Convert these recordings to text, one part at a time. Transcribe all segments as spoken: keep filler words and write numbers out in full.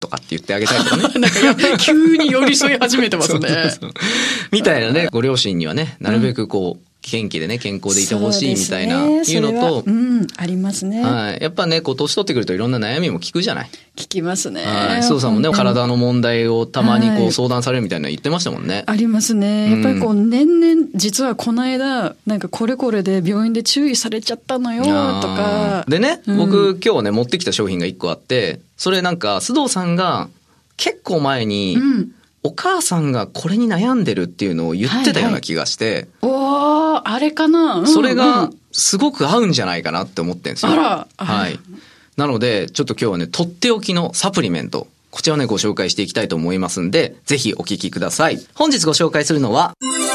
とかって言ってあげたいとかね。 なんかや急に寄り添い始めてますね。 そうそうそうみたいなね、ご両親にはね、なるべくこう、元気でね、健康でいてほしいみたいな、 ね、 いうのと、 うん、ありますね。 はい。やっぱね、こう、年取ってくるといろんな悩みも聞くじゃない。 聞きますね。 はい。須藤さんもね、体の問題をたまにこう相談されるみたいなの言ってましたもんね。 ありますね。やっぱりこう、年々、実はこの間、なんかこれこれで病院で注意されちゃったのよ、とか。 でね、 うん、 僕今日ね、持ってきた商品がいっこあって、それなんか、須藤さんが結構前に、うんお母さんがこれに悩んでるっていうのを言ってたような気がして、 はいはい、おー、あれかな、うんうん、 それがすごく合うんじゃないかなって思ってるんですよ。 あら、 はい。なので、ちょっと今日はね、とっておきのサプリメント、こちらをね、ご紹介していきたいと思いますんで、ぜひお聞きください。本日ご紹介するのは、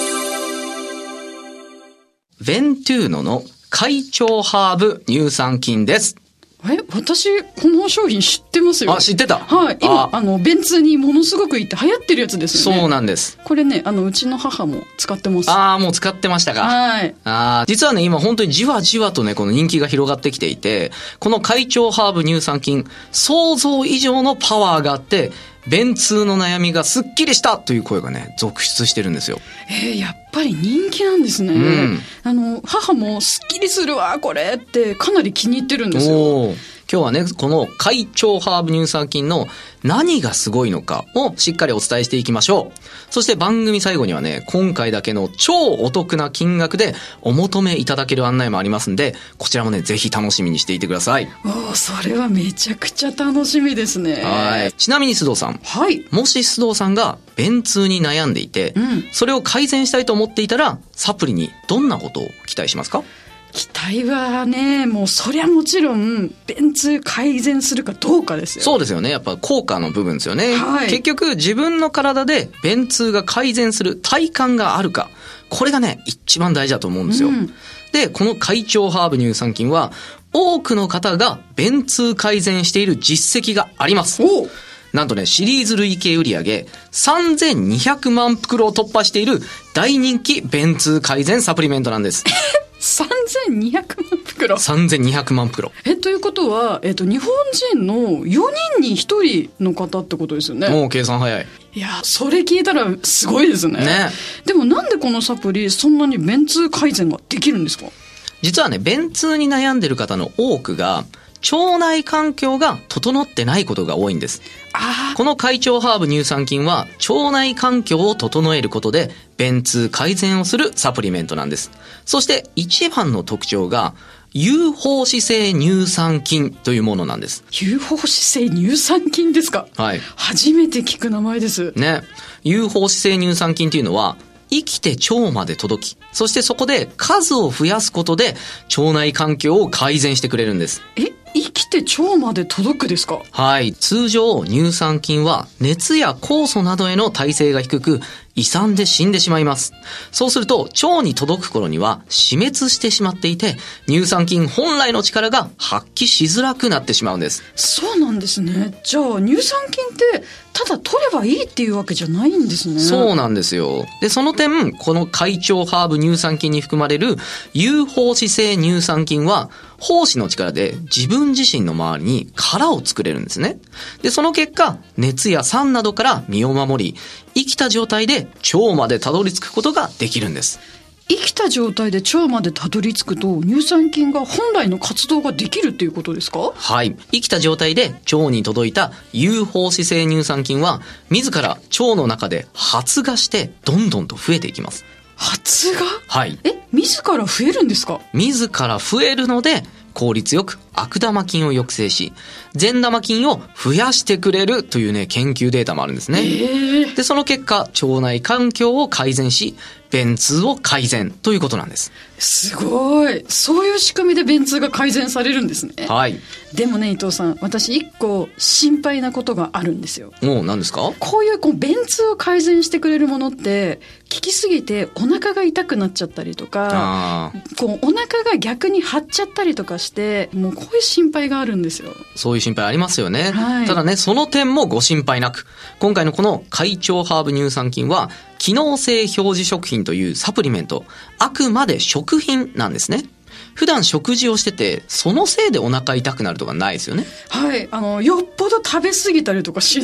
ベントゥーノの快腸ハーブ乳酸菌です。 え、私、この商品知ってますよ。 あ、知ってた。 はい。今、あの、便通にものすごくいいって流行ってるやつですよね。 そうなんです。 これね、あの、うちの母も使ってます。 ああ、もう使ってましたか。 はい。 ああ、実はね、今本当にじわじわとね、この人気が広がってきていて、この快腸ハーブ乳酸菌、想像以上のパワーがあって、便通の悩みがすっきりしたという声がね、続出してるんですよ。 えー、やっぱり人気なんですね。うん、あの、母もすっきりするわ、これってかなり気に入ってるんですよ。 おー。今日はね、この快腸ハーブ乳酸菌の何がすごいのかをしっかりお伝えしていきましょう。そして番組最後にはね、今回だけの超お得な金額でお求めいただける案内もありますんで、こちらもね、ぜひ楽しみにしていてください。 おー、それはめちゃくちゃ楽しみですね。 はい。ちなみに須藤さん。 はい。 もし須藤さんが便通に悩んでいて、うん、それを改善したいと思っていたら、サプリにどんなことを期待しますか？ 期待はね、もうそりゃもちろん便通改善するかどうかですよ。 そうですよね。やっぱ効果の部分ですよね。はい、結局自分の体で便通が改善する体感があるか、これがね一番大事だと思うんですよ。うん、で、この快腸ハーブ乳酸菌は多くの方が便通改善している実績があります。おなんとね、シリーズ累計売上さんぜんにひゃくまん袋を突破している大人気便通改善サプリメントなんです。 さんぜんにひゃくまん袋。 さんぜんにひゃくまん袋。 え、ということは、えっと、日本人のよにんにひとりの方ってことですよね。 もう計算早い。 いや、それ聞いたらすごいですね。ね。でもなんでこのサプリ、そんなに便通改善ができるんですか？ 実はね、便通に悩んでる方の多くが、腸内環境が整ってないことが多いんです。あこの快腸ハーブ乳酸菌は腸内環境を整えることで便通改善をするサプリメントなんです。そして一番の特徴が有胞子性乳酸菌というものなんです。 有胞子性乳酸菌ですか？はい。初めて聞く名前です。 ね。有胞子性乳酸菌というのは生きて腸まで届き、そしてそこで数を増やすことで腸内環境を改善してくれるんです。 え生きて腸まで届くですか？ はい。通常、乳酸菌は熱や酵素などへの耐性が低く、胃酸で死んでしまいます。そうすると、腸に届く頃には死滅してしまっていて、乳酸菌本来の力が発揮しづらくなってしまうんです。 そうなんですね。じゃあ、乳酸菌って、ただ取ればいいっていうわけじゃないんですね。 そうなんですよ。で、その点、この快腸ハーブ乳酸菌に含まれる有胞子性乳酸菌は、胞子の力で自分自身の周りに殻を作れるんですね。で、その結果、熱や酸などから身を守り、生きた状態で腸までたどり着くことができるんです。 生きた状態で腸までたどり着くと乳酸菌が本来の活動ができるっていうことですか？ はい。生きた状態で腸に届いた有胞子性乳酸菌は自ら腸の中で発芽してどんどんと増えていきます。 発芽？ はい。 え、自ら増えるんですか？ 自ら増えるので効率よく悪玉菌を抑制し、善玉菌を増やしてくれるというね、研究データもあるんですね。で、その結果、腸内環境を改善し、便通を改善ということなんです。 すごい。そういう仕組みで便通が改善されるんですね。 はい。 でもね、伊藤さん、私一個心配なことがあるんですよ。 おう、何ですか？ こういうこう便通を改善してくれるものって、効きすぎてお腹が痛くなっちゃったりとか、こうお腹が逆に張っちゃったりとかして、もうこういう心配があるんですよ。 そういう心配ありますよね。 はい、 ただね、その点もご心配なく、今回のこの快腸ハーブ乳酸菌は、機能性表示食品というサプリメント、あくまで食品なんですね。 普段食事をしててそのせいでお腹痛くなるとかないですよね。 はい、あのよっぽど食べ過ぎたりとかし